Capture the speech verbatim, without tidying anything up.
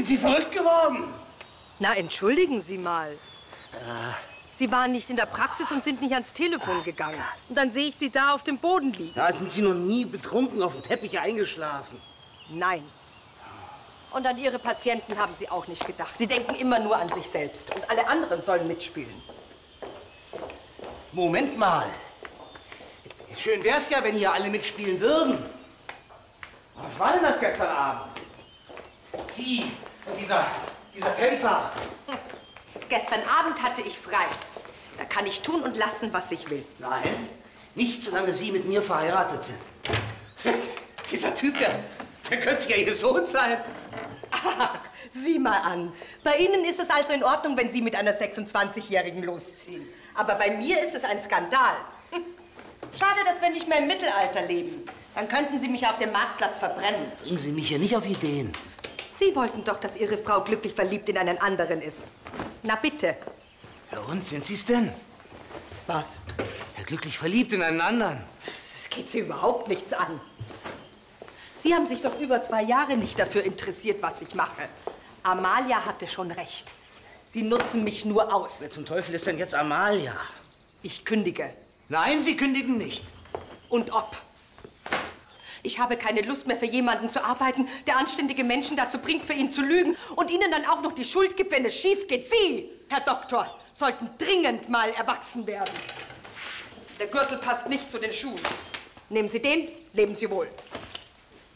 Sind Sie verrückt geworden? Na, entschuldigen Sie mal. Äh. Sie waren nicht in der Praxis und sind nicht ans Telefon gegangen. Und dann sehe ich Sie da auf dem Boden liegen. Da sind Sie noch nie betrunken auf dem Teppich eingeschlafen. Nein. Und an Ihre Patienten haben Sie auch nicht gedacht. Sie denken immer nur an sich selbst. Und alle anderen sollen mitspielen. Moment mal. Schön wär's ja, wenn hier alle mitspielen würden. Was war denn das gestern Abend? Sie und dieser, dieser Tänzer. Hm. Gestern Abend hatte ich frei. Da kann ich tun und lassen, was ich will. Nein, nicht solange Sie mit mir verheiratet sind. Dieser Typ, der, der könnte ja Ihr Sohn sein. Ach, sieh mal an. Bei Ihnen ist es also in Ordnung, wenn Sie mit einer sechsundzwanzigjährigen losziehen. Aber bei mir ist es ein Skandal. Hm. Schade, dass wir nicht mehr im Mittelalter leben. Dann könnten Sie mich auf dem Marktplatz verbrennen. Bringen Sie mich hier nicht auf Ideen. Sie wollten doch, dass Ihre Frau glücklich verliebt in einen anderen ist. Na bitte. Ja und, sind Sie es denn? Was? Ja, glücklich verliebt in einen anderen. Das geht Sie überhaupt nichts an. Sie haben sich doch über zwei Jahre nicht dafür interessiert, was ich mache. Amalia hatte schon recht. Sie nutzen mich nur aus. Wer zum Teufel ist denn jetzt Amalia? Ich kündige. Nein, Sie kündigen nicht. Und ob? Ich habe keine Lust mehr, für jemanden zu arbeiten, der anständige Menschen dazu bringt, für ihn zu lügen und ihnen dann auch noch die Schuld gibt, wenn es schief geht. Sie, Herr Doktor, sollten dringend mal erwachsen werden. Der Gürtel passt nicht zu den Schuhen. Nehmen Sie den, leben Sie wohl.